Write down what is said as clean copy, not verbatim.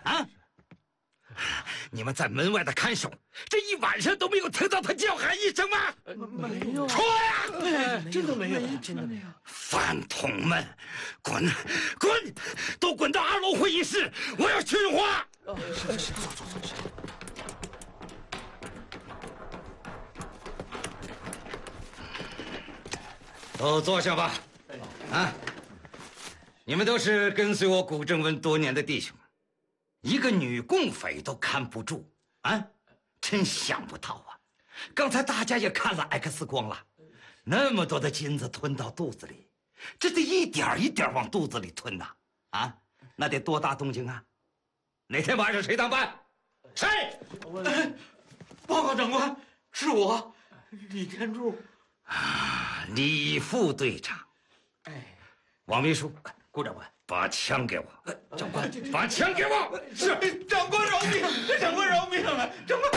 啊？你们在门外的看守，这一晚上都没有听到他叫喊一声吗？ 没有， 说呀！ 真的没有，真的没有。 饭桶们，滚，滚，都滚到2楼会议室，我要训话。 是，走。 都坐下吧。啊，你们都是跟随我古正文多年的弟兄。一个女共匪都看不住啊！真想不到啊！刚才大家也看了 X 光了，那么多的金子吞到肚子里，这得一点一点往肚子里吞呐！啊，那得多大动静啊！哪天晚上谁当班？谁？ 报告长官，是我，李天柱。 啊，李副队长。 哎， 王秘书，顾长官。把枪给我，长官，把枪给我！ 是长官饶命，长官饶命啊！长官，